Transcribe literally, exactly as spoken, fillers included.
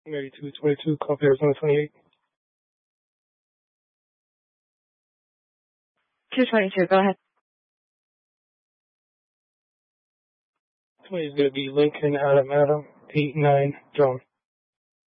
Mary two twenty-two, copy Arizona twenty-eight. two twenty-two, go ahead. twenty is going to be Lincoln Adam Adam, eight nine, drone.